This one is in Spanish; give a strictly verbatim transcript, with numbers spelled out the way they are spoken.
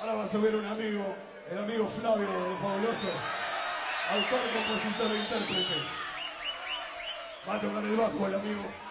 Ahora va a subir un amigo, el amigo Flavio, el fabuloso, autor, compositor e intérprete. Va a tocar el bajo el amigo.